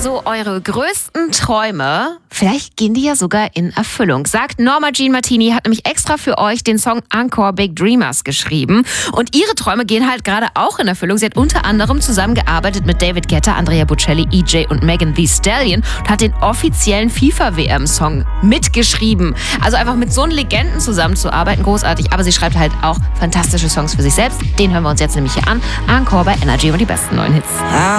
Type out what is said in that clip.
Also eure größten Träume, vielleicht gehen die ja sogar in Erfüllung. Sagt Norma Jean Martini, hat nämlich extra für euch den Song Encore Big Dreamers geschrieben. Und ihre Träume gehen halt gerade auch in Erfüllung. Sie hat unter anderem zusammengearbeitet mit David Guetta, Andrea Bocelli, EJ und Megan Thee Stallion und hat den offiziellen FIFA-WM-Song mitgeschrieben. Also einfach mit so einen Legenden zusammenzuarbeiten, großartig. Aber sie schreibt halt auch fantastische Songs für sich selbst. Den hören wir uns jetzt nämlich hier an. Encore bei Energy und die besten neuen Hits.